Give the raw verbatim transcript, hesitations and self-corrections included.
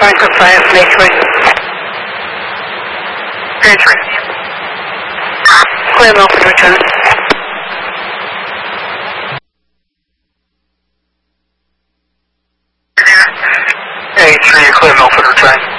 Franklin five, make three. Three three. Clear Milford return. eight three, clear Milford return.